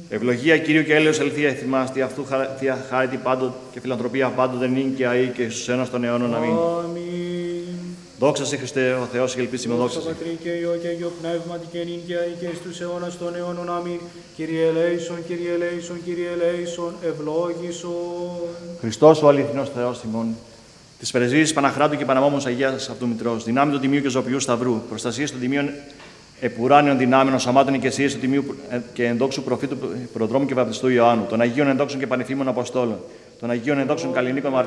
Ευλογία Κυρίου και έλεος ελθία εθιμάς, τι αυτού θεία χάρητη πάντων και φιλανθρωπία πάντοτε νυν και αεί και στους αιώνας των αιώνων. Αμήν. Δόξα σε Χριστέ, ο Θεός και ελπίσιμο δόξα σε. Πατρί και Υιό και Υιό Πνεύματι και νυν και αεί και στους αιώνας των αιώνων. Αμήν. Κύριε ελέησον, Κύριε ελέησον, Κύριε ελέησον, ευλόγησον. Χριστός ο αληθινός Θεός ημών, της πρεσβείας Παναχράτου και Παναμόμος Αγίας Αυτού Μητρός, δυνάμει του Τιμίου και Ζωπιού Σταυρού, προστασίας των Τιμίων επουράνιων δυνάμεων, σωμάτων οικεσίας του Τιμίου και ενδόξου προφήτου Προδρόμου και Βαπτιστού Ιωάννου, των Αγίων ενδόξων και πανεφήμων Αποστόλων, των Αγίων ενδόξων καλλινίκων